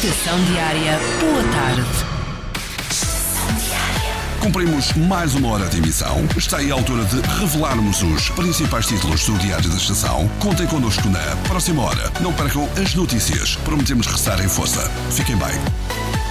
Estação Diária, boa tarde. Cumprimos mais uma hora de emissão. Está aí a altura de revelarmos os principais títulos do Diário da Estação. Contem connosco na próxima hora. Não percam as notícias. Prometemos restar em força. Fiquem bem.